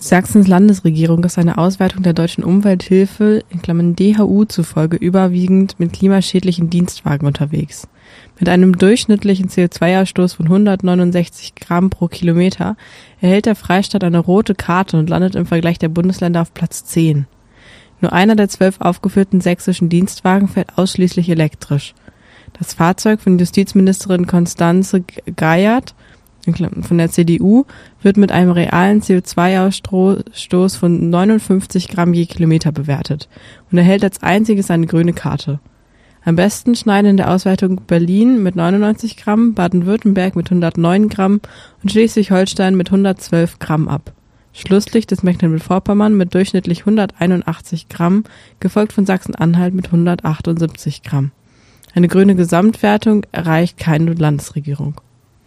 Sachsens Landesregierung ist eine Ausweitung der deutschen Umwelthilfe (DHU) zufolge überwiegend mit klimaschädlichen Dienstwagen unterwegs. Mit einem durchschnittlichen CO2-Ausstoß von 169 Gramm pro Kilometer erhält der Freistaat eine rote Karte und landet im Vergleich der Bundesländer auf Platz 10. Nur einer der 12 aufgeführten sächsischen Dienstwagen fährt ausschließlich elektrisch. Das Fahrzeug von Justizministerin Constanze Geiert von der CDU wird mit einem realen CO2-Ausstoß von 59 Gramm je Kilometer bewertet und erhält als einziges eine grüne Karte. Am besten schneiden in der Auswertung Berlin mit 99 Gramm, Baden-Württemberg mit 109 Gramm und Schleswig-Holstein mit 112 Gramm ab. Schlusslicht ist Mecklenburg-Vorpommern mit durchschnittlich 181 Gramm, gefolgt von Sachsen-Anhalt mit 178 Gramm. Eine grüne Gesamtwertung erreicht keine Landesregierung.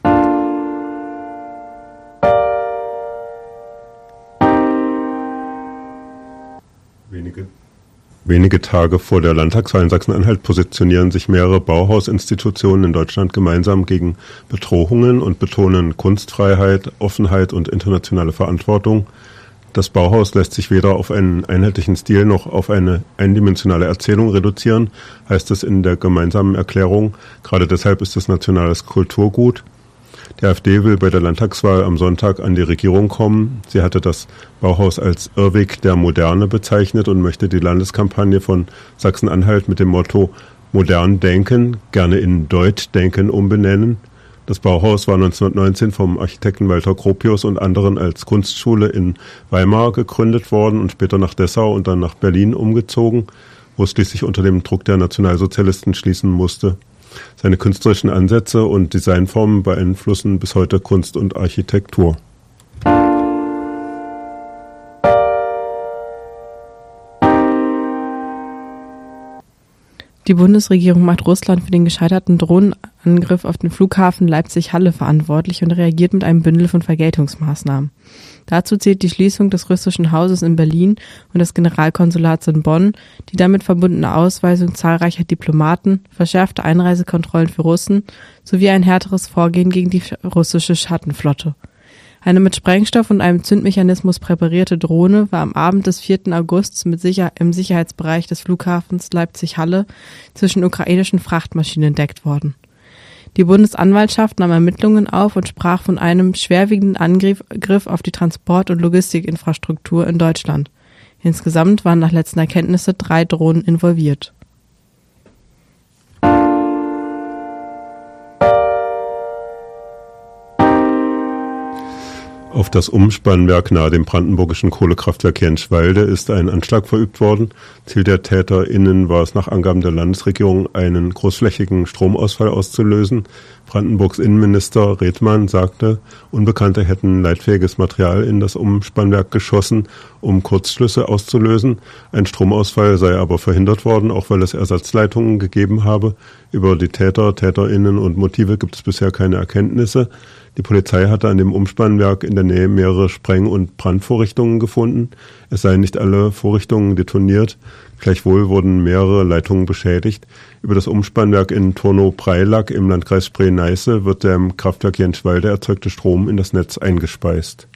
Wenige Tage vor der Landtagswahl in Sachsen-Anhalt positionieren sich mehrere Bauhausinstitutionen in Deutschland gemeinsam gegen Bedrohungen und betonen Kunstfreiheit, Offenheit und internationale Verantwortung. Das Bauhaus lässt sich weder auf einen einheitlichen Stil noch auf eine eindimensionale Erzählung reduzieren, heißt es in der gemeinsamen Erklärung. Gerade deshalb ist es nationales Kulturgut. Die AfD will bei der Landtagswahl am Sonntag an die Regierung kommen. Sie hatte das Bauhaus als Irrweg der Moderne bezeichnet und möchte die Landeskampagne von Sachsen-Anhalt mit dem Motto Modern denken, gerne in Deut denken umbenennen. Das Bauhaus war 1919 vom Architekten Walter Gropius und anderen als Kunstschule in Weimar gegründet worden und später nach Dessau und dann nach Berlin umgezogen, wo es schließlich unter dem Druck der Nationalsozialisten schließen musste. Seine künstlerischen Ansätze und Designformen beeinflussen bis heute Kunst und Architektur. Die Bundesregierung macht Russland für den gescheiterten Drohnenangriff auf den Flughafen Leipzig-Halle verantwortlich und reagiert mit einem Bündel von Vergeltungsmaßnahmen. Dazu zählt die Schließung des russischen Hauses in Berlin und des Generalkonsulats in Bonn, die damit verbundene Ausweisung zahlreicher Diplomaten, verschärfte Einreisekontrollen für Russen sowie ein härteres Vorgehen gegen die russische Schattenflotte. Eine mit Sprengstoff und einem Zündmechanismus präparierte Drohne war am Abend des 4. August im Sicherheitsbereich des Flughafens Leipzig-Halle zwischen ukrainischen Frachtmaschinen entdeckt worden. Die Bundesanwaltschaft nahm Ermittlungen auf und sprach von einem schwerwiegenden Angriff auf die Transport- und Logistikinfrastruktur in Deutschland. Insgesamt waren nach letzten Erkenntnissen 3 Drohnen involviert. Auf das Umspannwerk nahe dem brandenburgischen Kohlekraftwerk Jenschwalde ist ein Anschlag verübt worden. Ziel der TäterInnen war es nach Angaben der Landesregierung, einen großflächigen Stromausfall auszulösen. Brandenburgs Innenminister Redmann sagte, Unbekannte hätten leitfähiges Material in das Umspannwerk geschossen, um Kurzschlüsse auszulösen. Ein Stromausfall sei aber verhindert worden, auch weil es Ersatzleitungen gegeben habe. Über die TäterInnen und Motive gibt es bisher keine Erkenntnisse. Die Polizei hatte an dem Umspannwerk in der Nähe mehrere Spreng- und Brandvorrichtungen gefunden. Es seien nicht alle Vorrichtungen detoniert. Gleichwohl wurden mehrere Leitungen beschädigt. Über das Umspannwerk in Turnow-Preilack im Landkreis Spree-Neiße wird der im Kraftwerk Jenschwalde erzeugte Strom in das Netz eingespeist.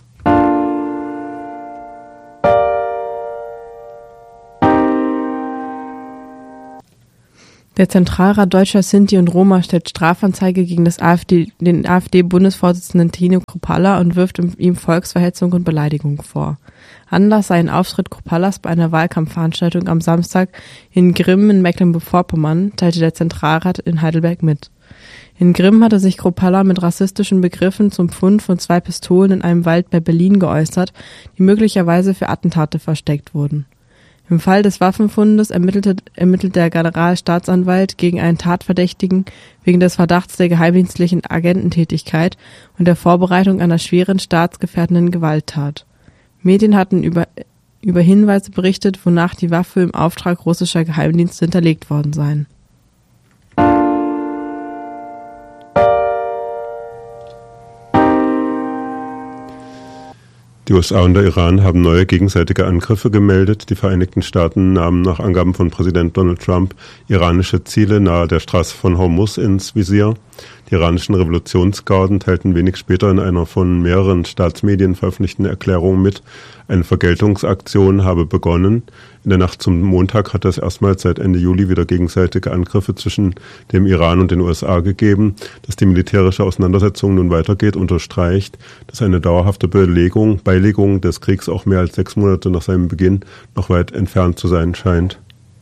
Der Zentralrat Deutscher Sinti und Roma stellt Strafanzeige gegen den AfD-Bundesvorsitzenden Tino Kruppalla und wirft ihm Volksverhetzung und Beleidigung vor. Anlass sei ein Auftritt Krupallas bei einer Wahlkampfveranstaltung am Samstag in Grimm in Mecklenburg-Vorpommern, teilte der Zentralrat in Heidelberg mit. In Grimm hatte sich Kruppalla mit rassistischen Begriffen zum Fund von 2 Pistolen in einem Wald bei Berlin geäußert, die möglicherweise für Attentate versteckt wurden. Im Fall des Waffenfundes ermittelt der Generalstaatsanwalt gegen einen Tatverdächtigen wegen des Verdachts der geheimdienstlichen Agententätigkeit und der Vorbereitung einer schweren staatsgefährdenden Gewalttat. Medien hatten über Hinweise berichtet, wonach die Waffe im Auftrag russischer Geheimdienste hinterlegt worden seien. Die USA und der Iran haben neue gegenseitige Angriffe gemeldet. Die Vereinigten Staaten nahmen nach Angaben von Präsident Donald Trump iranische Ziele nahe der Straße von Hormuz ins Visier. Die iranischen Revolutionsgarden teilten wenig später in einer von mehreren Staatsmedien veröffentlichten Erklärung mit, eine Vergeltungsaktion habe begonnen. In der Nacht zum Montag hat es erstmals seit Ende Juli wieder gegenseitige Angriffe zwischen dem Iran und den USA gegeben. Dass die militärische Auseinandersetzung nun weitergeht, unterstreicht, dass eine dauerhafte Beilegung des Kriegs auch mehr als 6 Monate nach seinem Beginn noch weit entfernt zu sein scheint.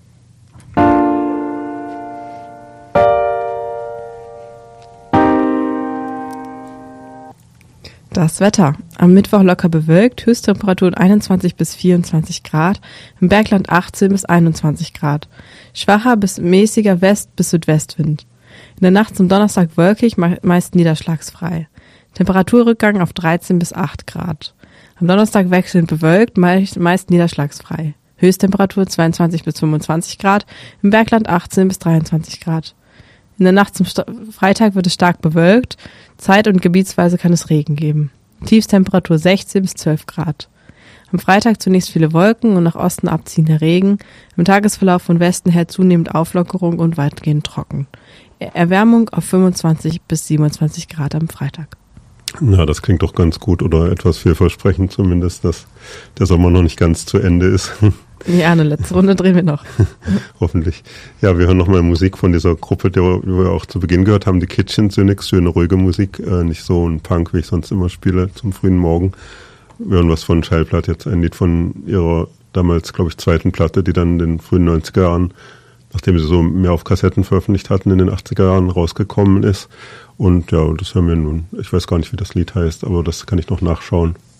Das Wetter. Am Mittwoch locker bewölkt, Höchsttemperaturen 21 bis 24 Grad, im Bergland 18 bis 21 Grad. Schwacher bis mäßiger West- bis Südwestwind. In der Nacht zum Donnerstag wolkig, meist niederschlagsfrei. Temperaturrückgang auf 13 bis 8 Grad. Am Donnerstag wechselnd bewölkt, meist niederschlagsfrei. Höchsttemperatur 22 bis 25 Grad, im Bergland 18 bis 23 Grad. In der Nacht zum Freitag wird es stark bewölkt, zeit- und gebietsweise kann es Regen geben. Tiefstemperatur 16 bis 12 Grad. Am Freitag zunächst viele Wolken und nach Osten abziehender Regen, im Tagesverlauf von Westen her zunehmend Auflockerung und weitgehend trocken. Erwärmung auf 25 bis 27 Grad am Freitag. Na, das klingt doch ganz gut oder etwas vielversprechend zumindest, dass der Sommer noch nicht ganz zu Ende ist. Ja, eine letzte Runde drehen wir noch. Hoffentlich. Ja, wir hören nochmal Musik von dieser Gruppe, die wir auch zu Beginn gehört haben, die Kitchen Cynics, schöne, ruhige Musik, nicht so ein Punk, wie ich sonst immer spiele, zum frühen Morgen. Wir hören was von Schallplatte, jetzt ein Lied von ihrer damals, glaube ich, zweiten Platte, die dann in den frühen 90er Jahren, nachdem sie so mehr auf Kassetten veröffentlicht hatten, in den 80er Jahren rausgekommen ist. Und ja, das hören wir nun. Ich weiß gar nicht, wie das Lied heißt, aber das kann ich noch nachschauen.